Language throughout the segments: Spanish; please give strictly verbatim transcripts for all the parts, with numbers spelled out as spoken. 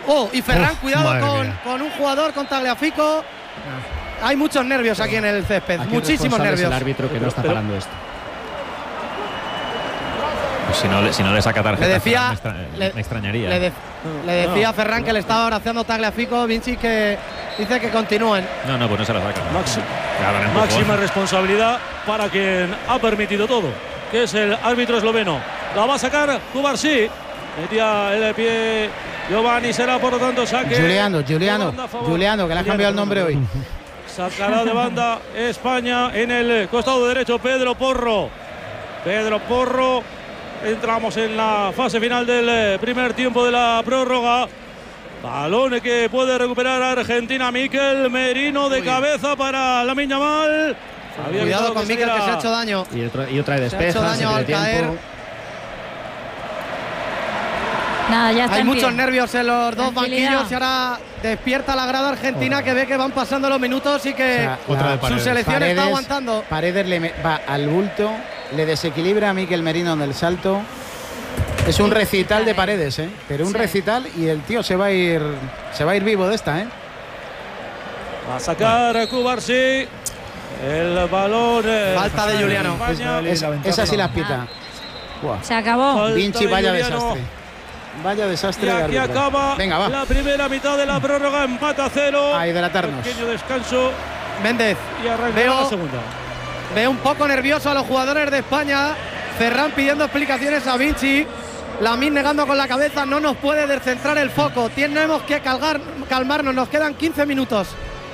Oh, y Ferran, Uf, cuidado con, con un jugador, con Tagliafico. Hay muchos nervios aquí en el césped, Aquí muchísimos el nervios. El árbitro que pero, no está pero, parando esto. Pues si no, le, si no le saca tarjeta, Le decía, me, extra, le, me extrañaría. Le, de, no, le decía no, a Ferran no. que le estaba abrazando Tagliafico, Vinci que dice que continúen. No, no, pues no se la saca. No. Maxi Claro, empujón. máxima responsabilidad para quien ha permitido todo, que es el árbitro esloveno. La va a sacar Cubarsí. Metía el pie Giovanni, será por lo tanto saque. Giuliano, Giuliano, de banda a favor. Giuliano, que le ha cambiado el nombre hoy. Sacará de banda España en el costado derecho Pedro Porro. Pedro Porro. Entramos en la fase final del primer tiempo de la prórroga. Balón que puede recuperar Argentina. Mikel Merino de cabeza para Lamine Yamal. Había Cuidado con que Mikel, saliera- que se ha hecho daño. Y, otro, y otra de Se ha hecho despeja, daño se al pierde caer. tiempo. Nada, ya está Hay en muchos pie. nervios en los dos Tranquilidad. banquillos y ahora despierta la grada argentina, que ve que van pasando los minutos y que O sea, Otra la- de su Paredes. selección Paredes, está aguantando. Paredes le me- va al bulto, le desequilibra a Mikel Merino en el salto. Es un recital de Paredes, ¿eh? Pero un Sí. recital y el tío se va a ir se va a ir vivo de esta, ¿eh? Va a sacar Cubarsí. El balón. eh, Falta de Giuliano. España. Es, esa sí las pita. Buah. Se acabó. Falta Vinci, de vaya Giuliano. desastre. Vaya desastre Y de aquí árbitro. acaba Venga, va. la primera mitad de la prórroga. Empate a cero. A hidratarnos. Pequeño descanso Méndez, y arranca Veo- la segunda. ve un poco nervioso a los jugadores de España. Ferran pidiendo explicaciones a Vinci. Lamine negando con la cabeza, no nos puede descentrar el foco. Tenemos que calgar, calmarnos, nos quedan quince minutos.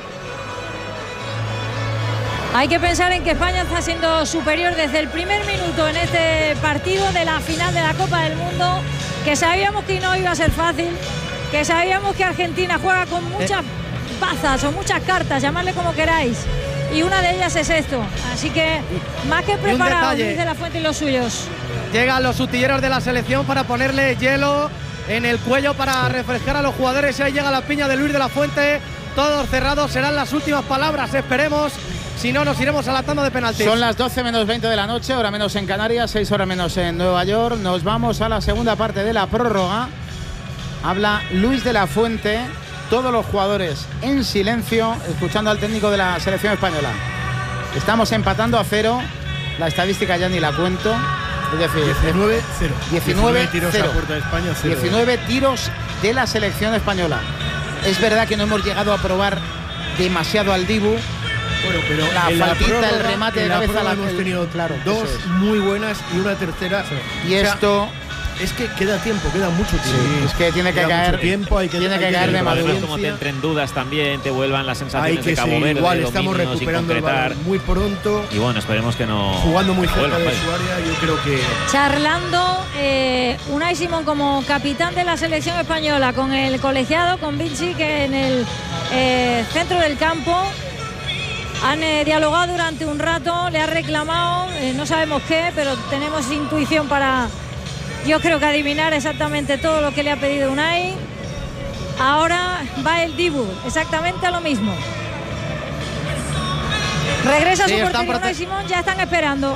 Hay que pensar en que España está siendo superior desde el primer minuto en este partido de la final de la Copa del Mundo, que sabíamos que no iba a ser fácil, que sabíamos que Argentina juega con muchas bazas o muchas cartas, llamadle como queráis, y una de ellas es esto. Así que más que preparado detalle. Luis de la Fuente y los suyos. Llegan los utilleros de la selección para ponerle hielo en el cuello para refrescar a los jugadores. Y ahí llega la piña de Luis de la Fuente. Todos cerrados, serán las últimas palabras, esperemos. Si no, nos iremos a la tanda de penaltis. Son las doce menos veinte de la noche, hora menos en Canarias, seis horas menos en Nueva York. Nos vamos a la segunda parte de la prórroga. Habla Luis de la Fuente, todos los jugadores en silencio, escuchando al técnico de la selección española. Estamos empatando a cero, la estadística ya ni la cuento. Es decir, diecinueve cero. diecinueve tiros cero. a puerta de España, cero. diecinueve tiros de la selección española. Es verdad que no hemos llegado a probar demasiado al Dibu. Bueno, pero La en faltita, prórroga- el remate de en la cabeza, prórroga la- hemos el- tenido claro, dos eso es. muy buenas y una tercera. Y O sea, esto es que queda tiempo, queda mucho tiempo. sí, es que tiene que Queda caer, mucho tiempo, hay que, tiene hay que caer de tener madurez. Además, como te entren dudas también, te vuelvan las Hay sensaciones que de Cabo seguir Verde, igual, de estamos dominio, sin recuperando el concretar. balón muy pronto, Y bueno, esperemos que no. jugando muy cerca vuelva, de vaya. su área. Yo creo que Charlando eh, Unai Simón como capitán de la selección española con el colegiado, con Vinci, que en el eh, centro del campo han eh, dialogado durante un rato, le ha reclamado, eh, no sabemos qué, pero tenemos intuición para, yo creo que adivinar exactamente todo lo que le ha pedido Unai. Ahora va el Dibu, exactamente a lo mismo. Regresa Sí, su están portería prote- Unai Simón, ya están esperando.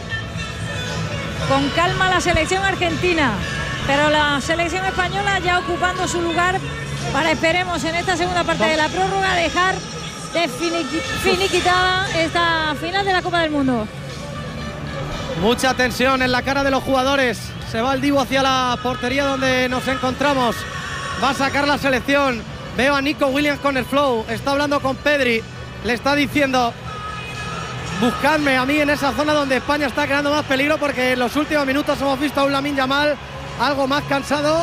Con calma la selección argentina, pero la selección española ya ocupando su lugar para, esperemos, en esta segunda parte de la prórroga dejar de finiqui- finiquitada esta final de la Copa del Mundo. Mucha tensión en la cara de los jugadores. Se va el Dibu hacia la portería donde nos encontramos. Va a sacar la selección. Veo a Nico Williams con el flow. Está hablando con Pedri. Le está diciendo: buscadme a mí en esa zona donde España está creando más peligro, porque en los últimos minutos hemos visto a un Lamine Yamal algo más cansado.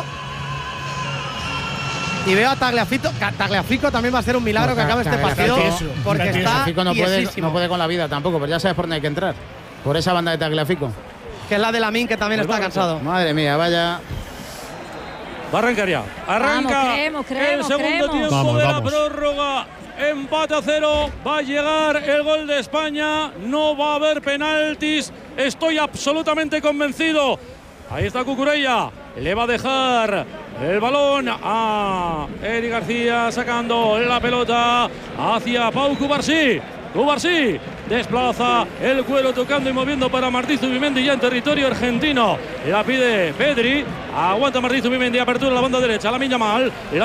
Y veo a Tagliafico. Tagliafico también va a ser un milagro que acabe este partido, Tagliafico, porque Tagliafico está Tagliafico no puede, tiesísimo. no puede con la vida tampoco, pero ya sabes por dónde hay que entrar. Por esa banda de Tagliafico. Que es la de Lamine, que también Pues está va, cansado. Madre mía, vaya. Va a arrancar ya. Arranca Vamos, creemos, creemos, el segundo creemos. tiempo Vamos, de la vamos. prórroga. Empate a cero. Va a llegar el gol de España. No va a haber penaltis. Estoy absolutamente convencido. Ahí está Cucurella. Le va a dejar el balón a Eric García, sacando la pelota hacia Pau Cubarsí. Cubarsí desplaza el cuero, tocando y moviendo para Martí Zubimendi ya en territorio argentino. La pide Pedri. Aguanta Martí Zubimendi, apertura a la banda derecha. Lamine Yamal.